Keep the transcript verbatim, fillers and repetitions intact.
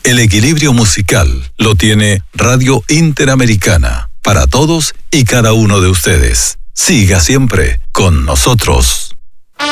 El equilibrio musical lo tiene Radio Interamericana, para todos y cada uno de ustedes. Siga siempre con nosotros.